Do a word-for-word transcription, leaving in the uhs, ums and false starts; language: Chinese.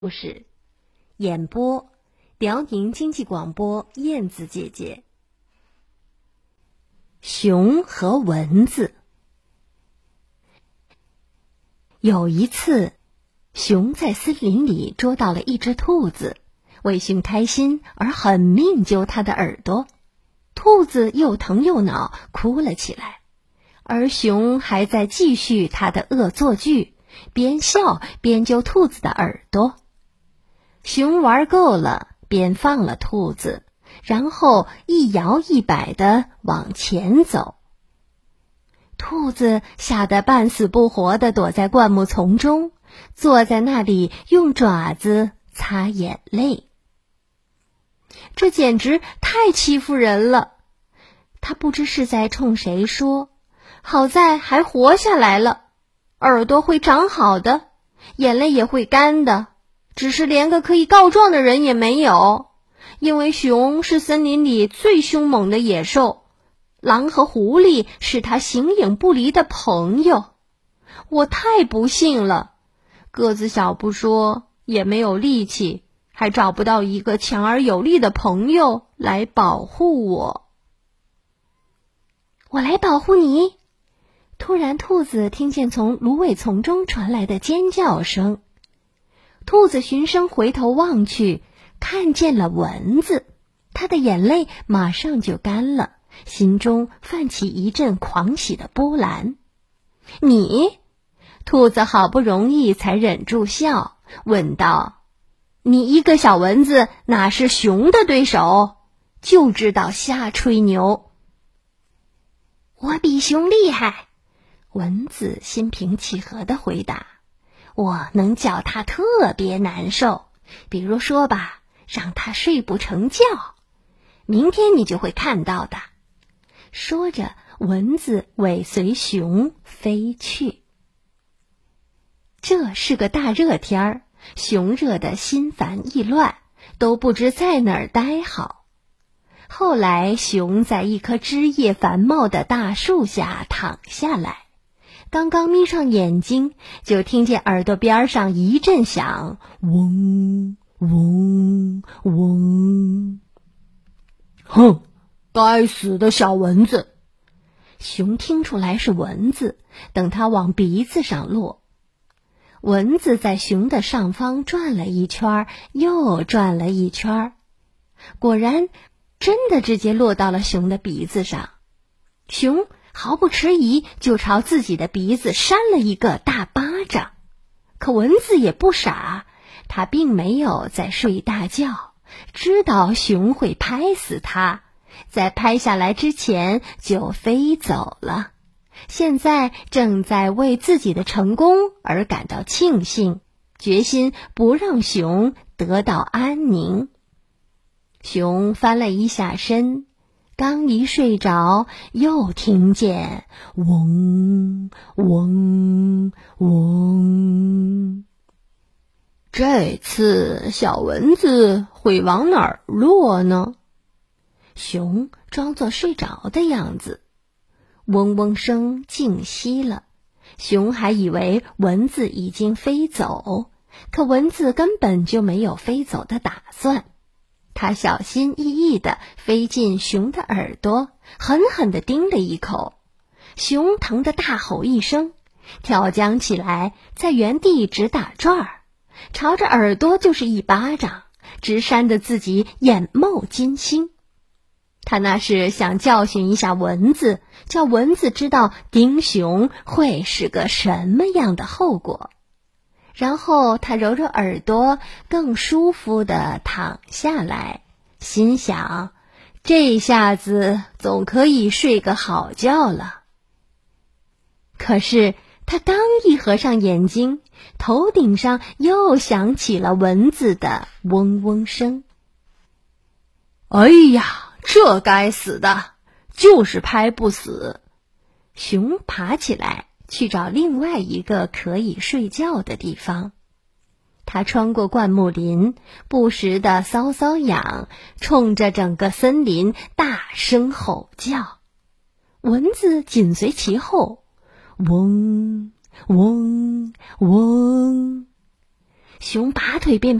故事演播辽宁经济广播燕子姐姐。熊和蚊子。有一次，熊在森林里捉到了一只兔子，为熊开心而狠命揪它的耳朵，兔子又疼又恼，哭了起来，而熊还在继续他的恶作剧，边笑边揪兔子的耳朵。熊玩够了，便放了兔子，然后一摇一摆地往前走。兔子吓得半死不活地躲在灌木丛中，坐在那里用爪子擦眼泪。这简直太欺负人了！他不知是在冲谁说，好在还活下来了，耳朵会长好的，眼泪也会干的，只是连个可以告状的人也没有，因为熊是森林里最凶猛的野兽，狼和狐狸是他形影不离的朋友。我太不幸了，个子小不说，也没有力气，还找不到一个强而有力的朋友来保护我。我来保护你！突然，兔子听见从芦苇丛中传来的尖叫声。兔子循声回头望去，看见了蚊子，它的眼泪马上就干了，心中泛起一阵狂喜的波澜。你？兔子好不容易才忍住笑，问道：你一个小蚊子哪是熊的对手？就知道瞎吹牛。我比熊厉害，蚊子心平气和地回答。我能叫他特别难受，比如说吧，让他睡不成觉。明天你就会看到的。说着，蚊子尾随熊飞去。这是个大热天儿，熊热得心烦意乱，都不知在哪儿待好。后来，熊在一棵枝叶繁茂的大树下躺下来，刚刚眯上眼睛，就听见耳朵边上一阵响，嗡嗡嗡。哼，该死的小蚊子！熊听出来是蚊子，等它往鼻子上落。蚊子在熊的上方转了一圈，又转了一圈，果然真的直接落到了熊的鼻子上。熊毫不迟疑就朝自己的鼻子扇了一个大巴掌。可蚊子也不傻，它并没有在睡大觉，知道熊会拍死它，在拍下来之前就飞走了。现在正在为自己的成功而感到庆幸，决心不让熊得到安宁。熊翻了一下身，刚一睡着，又听见嗡嗡嗡。这次小蚊子会往哪儿落呢？熊装作睡着的样子。嗡嗡声静息了，熊还以为蚊子已经飞走，可蚊子根本就没有飞走的打算。它小心翼翼地飞进熊的耳朵，狠狠地叮了一口。熊疼得大吼一声，跳将起来，在原地直打转儿，朝着耳朵就是一巴掌，直扇得自己眼冒金星。他那是想教训一下蚊子，叫蚊子知道叮熊会是个什么样的后果。然后他揉揉耳朵，更舒服地躺下来，心想，这下子总可以睡个好觉了。可是他刚一合上眼睛，头顶上又响起了蚊子的嗡嗡声。哎呀，这该死的，就是拍不死。熊爬起来，去找另外一个可以睡觉的地方。他穿过灌木林，不时地搔搔痒，冲着整个森林大声吼叫。蚊子紧随其后，嗡嗡嗡。 熊拔腿便